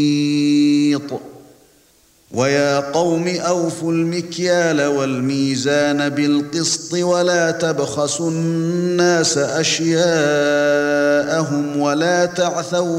وَيَا قَوْمِ أَوْفُوا الْمِكْيَالَ وَالْمِيزَانَ بِالْقِسْطِ وَلَا تَبْخَسُوا النَّاسَ أَشْيَاءَهُمْ وَلَا تَعْثَوْا